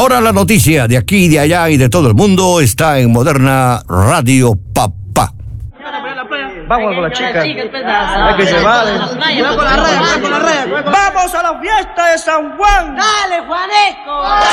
Ahora la noticia de aquí, de allá y de todo el mundo está en Moderna Radio Papá. Vamos con la chica. Hay que llevarle. Vamos a la fiesta de San Juan. Dale, Juanesco.